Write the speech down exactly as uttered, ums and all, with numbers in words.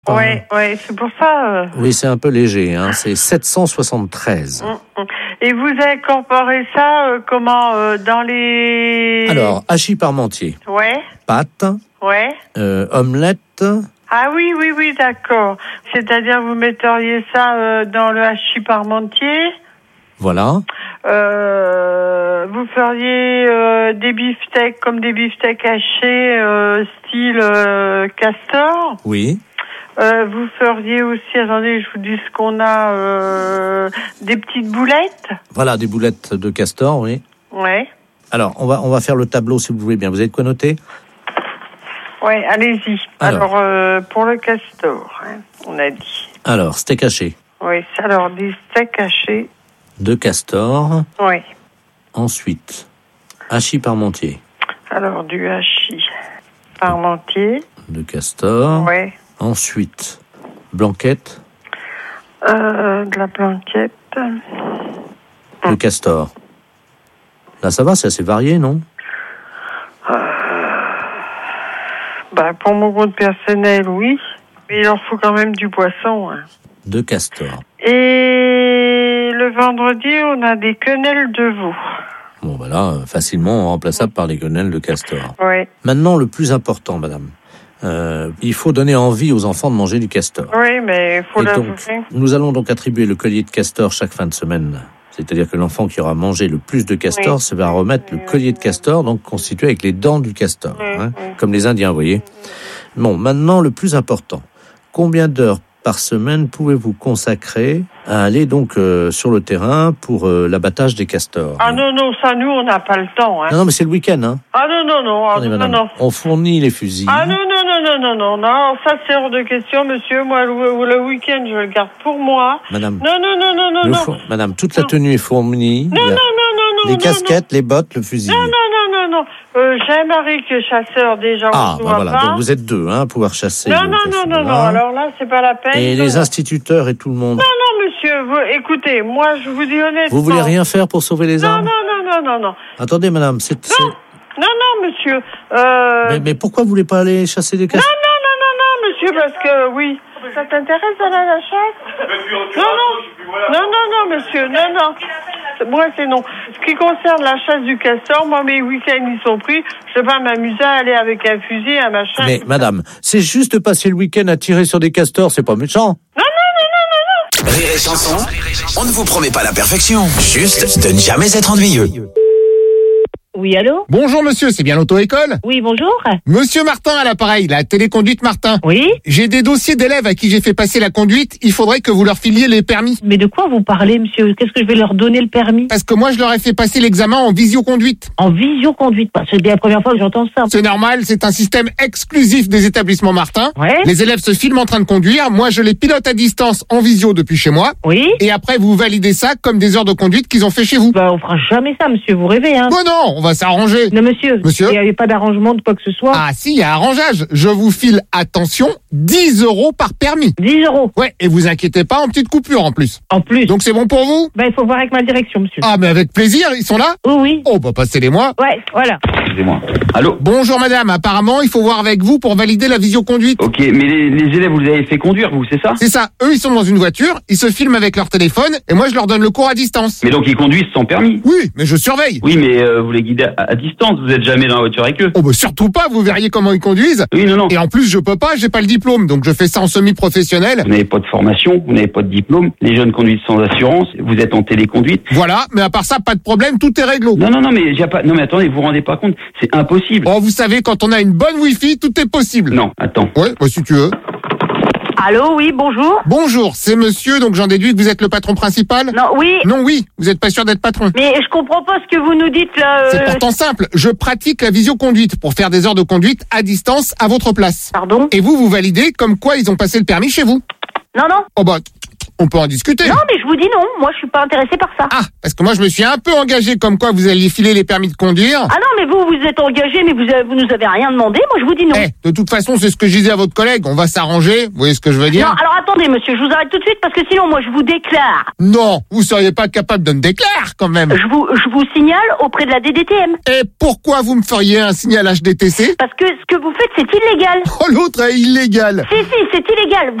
Ouais, ouais, c'est pour ça. Euh... Oui, c'est un peu léger, hein. C'est sept cent soixante-treize. Et vous incorporez ça euh, comment euh, dans les... Alors, hachis parmentier. Ouais. Pâtes. Ouais. Euh, omelette. Ah oui, oui, oui, d'accord. C'est-à-dire vous metteriez ça euh, dans le hachis parmentier. Voilà. Euh, vous feriez euh, des beefsteaks comme des beefsteaks hachés euh, style euh, castor. Oui. Euh, vous feriez aussi, attendez, je vous dis ce qu'on a, euh, des petites boulettes. Voilà, des boulettes de castor, oui. Ouais. Alors, on va on va faire le tableau si vous voulez bien. Vous avez de quoi noter ? Ouais, allez-y. Alors, alors euh, pour le castor, hein, on a dit. Alors, steak haché. Oui, alors des steaks hachés. De castor. Oui. Ensuite, hachis parmentier. Alors du hachis parmentier. De castor. Oui. Ensuite, blanquette. Euh, de la blanquette. De castor. Là, ça va, c'est assez varié, non ? Euh, bah, pour mon compte personnel, oui. Mais il en faut quand même du poisson. Hein. De castor. Et le vendredi, on a des quenelles de veau. Bon, voilà, facilement remplaçable par les quenelles de castor. Oui. Maintenant, le plus important, madame. Euh, il faut donner envie aux enfants de manger du castor. Oui, mais il faut Et donc, l'avouer. nous allons donc attribuer le collier de castor chaque fin de semaine. C'est-à-dire que l'enfant qui aura mangé le plus de castor oui. se va remettre le collier de castor, donc constitué avec les dents du castor, oui, hein, oui. comme les Indiens, vous voyez. Bon, maintenant, le plus important. Combien d'heures par semaine pouvez-vous consacrer à aller donc euh, sur le terrain pour euh, l'abattage des castors ? Ah non, non, ça, nous, on n'a pas le temps. Hein. Non, non, mais c'est le week-end, hein. Ah non, non, non, ah, Attendez, non, madame, non. on fournit les fusils. Ah non, non, non, non, non, non, non, ça c'est hors de question, monsieur. Moi, le, le week-end, je le garde pour moi. Madame, Non, non, non, non, non, le non. fo- madame, toute la Non. tenue est fournie. Non, Il y a non, non, non, non. les non, casquettes, les bottes, le fusil. Non, non, non, non, non. Euh, j'ai un mari qui est chasseur, déjà, on Ah, se bah voit voilà, pas. donc vous êtes deux, hein, à pouvoir chasser. Non, le non, non, castor, non, non, hein. alors là, c'est pas la peine. Et non. les instituteurs et tout le monde. Non, non, monsieur, vous, écoutez, moi, je vous dis honnêtement. Vous voulez rien faire pour sauver les Non, arbres ? non, non, non, non, non. Attendez, madame, c'est... c'est- Non, non, non, monsieur. Euh... Mais, mais pourquoi vous voulez pas aller chasser des Non, castors ? non, non, non, non, monsieur, parce que, oui. Ça t'intéresse d'aller à la chasse ? Non, non, non, non, non, monsieur, non, non. Moi, c'est non. Ce qui concerne la chasse du castor, moi, mes week-ends, ils sont pris. Je vais pas m'amuser à aller avec un fusil, un machin. Mais madame, c'est juste de passer le week-end à tirer sur des castors, c'est pas méchant. Non, non, non, non, non, non. Rire et chanson, on ne vous promet pas la perfection, juste de ne jamais être ennuyeux. Oui, allô ? Bonjour monsieur, c'est bien l'auto-école ? Oui, bonjour. Monsieur Martin à l'appareil, la téléconduite Martin. Oui ? J'ai des dossiers d'élèves à qui j'ai fait passer la conduite, il faudrait que vous leur filiez les permis. Mais de quoi vous parlez, monsieur ? Qu'est-ce que je vais leur donner le permis ? Parce que moi je leur ai fait passer l'examen en visioconduite. En visioconduite. Bah, c'est bien la première fois que j'entends ça. C'est normal, c'est un système exclusif des établissements Martin. Ouais. Les élèves se filment en train de conduire, moi je les pilote à distance en visio depuis chez moi. Oui ? Et après vous validez ça comme des heures de conduite qu'ils ont fait chez vous. Bah, on fera jamais ça, monsieur, vous rêvez, hein ? Bon non, on va s'arranger. Non, monsieur. Monsieur ? Il n'y avait pas d'arrangement de quoi que ce soit. Ah si, il y a arrangeage. Je vous file, attention, dix euros par permis. dix euros. Ouais, et vous inquiétez pas, en petite coupure en plus. En plus. Donc c'est bon pour vous ? Bah, il faut voir avec ma direction, monsieur. Ah mais avec plaisir, ils sont là ? Oui, oui. Oh bah passez-les-moi. Ouais, voilà. Excusez-moi. Allô ? Bonjour madame, apparemment il faut voir avec vous pour valider la visioconduite. Ok, mais les, les élèves, vous les avez fait conduire, vous, c'est ça ? C'est ça, eux ils sont dans une voiture, ils se filment avec leur téléphone et moi je leur donne le cours à distance. Mais donc ils conduisent sans permis ? Oui, mais je surveille. Oui, mais euh, vous les guidez à, à distance, vous êtes jamais dans la voiture avec eux ? Oh bah surtout pas, vous verriez comment ils conduisent. Oui, non, non. Et en plus je peux pas, j'ai pas le diplôme, donc je fais ça en semi-professionnel. Vous n'avez pas de formation, vous n'avez pas de diplôme, les jeunes conduisent sans assurance, vous êtes en téléconduite. Voilà, mais à part ça, pas de problème, tout est réglo. Non, non, non, mais j'ai pas. Non, mais attendez, vous vous rendez pas compte, c'est impossible. Oh, vous savez, quand on a une bonne Wi-Fi, tout est possible. Non, attends. Ouais, bah si tu veux. Allô, oui, bonjour. Bonjour, c'est monsieur, donc j'en déduis que vous êtes le patron principal ? Non, oui. Non, oui, vous êtes pas sûr d'être patron. Mais je comprends pas ce que vous nous dites, là. euh, C'est pourtant simple, je pratique la visioconduite pour faire des heures de conduite à distance à votre place. Pardon ? Et vous, vous validez comme quoi ils ont passé le permis chez vous. Non, non. Oh bah, On peut en discuter. Non, mais je vous dis non. Moi, je suis pas intéressée par ça. Ah, parce que moi, je me suis un peu engagé comme quoi vous alliez filer les permis de conduire. Ah non, mais vous, vous êtes engagé, mais vous, avez, vous nous avez rien demandé. Moi, je vous dis non. Eh, de toute façon, c'est ce que je disais à votre collègue. On va s'arranger. Vous voyez ce que je veux dire? Non, alors attendez, monsieur, je vous arrête tout de suite parce que sinon, moi, je vous déclare. Non, vous seriez pas capable de me déclarer quand même. Je vous, je vous signale auprès de la D D T M. Et pourquoi vous me feriez un signal H D T C? Parce que ce que vous faites, c'est illégal. Oh, l'autre est illégal. Si, si, c'est illégal.